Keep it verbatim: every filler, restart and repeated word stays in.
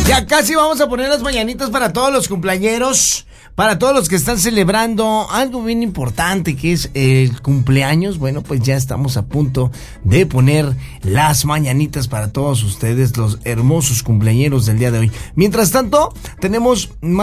Ya casi vamos a poner las mañanitas para todos los cumpleañeros, para todos los que están celebrando algo bien importante que es el cumpleaños. Bueno, pues ya estamos a punto de poner las mañanitas para todos ustedes, los hermosos cumpleañeros del día de hoy. Mientras tanto, tenemos más